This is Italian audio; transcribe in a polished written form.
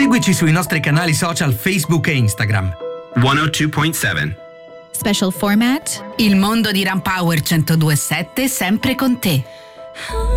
Seguici sui nostri canali social Facebook e Instagram. 102.7 Special format. Il mondo di Rampower 102.7 sempre con te.